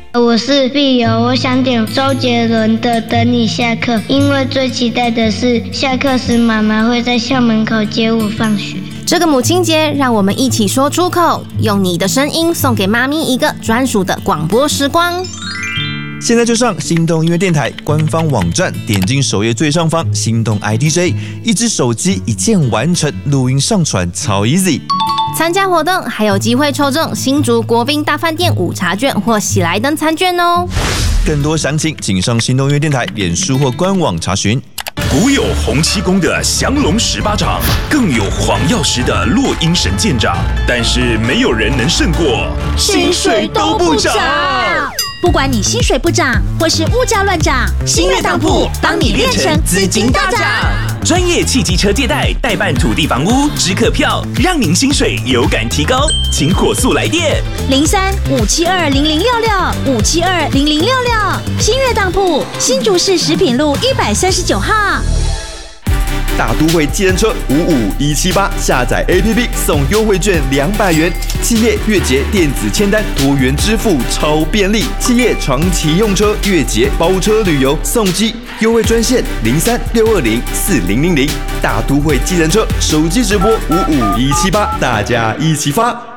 我是碧友，我想点周杰伦的《等你下课》，因为最期待的是下课时妈妈会在校门口接我放学。 这个母亲节，让我们一起说出口，用你的声音送给妈咪一个专属的广播时光。 现在就上心动音乐电台官方网站，点进首页最上方心动 IDJ， 一只手机一键完成，录音上传超 easy。 参加活动还有机会抽中新竹国宾大饭店午茶券或喜来登餐券哦。 更多详情请上心动音乐电台脸书或官网查询。 古有洪七公的降龙18掌，更有黄药师的落阴神剑掌，但是没有人能胜过薪水都不涨。不管你薪水不涨，或是物价乱涨，新月当铺帮你练成资金大涨。 专业汽机车借贷、代办土地房屋、支客票，让您薪水有感提高。请火速来电 03-572-0066，572-0066。新月当铺，新竹市食品路139号。 大都会计程车55178，下载 APP 送优惠券200元，企业月结电子签单多元支付超便利，企业长期用车月结包车旅游送机，优惠专线03-620-4000，大都会计程车手机直播55178，大家一起发。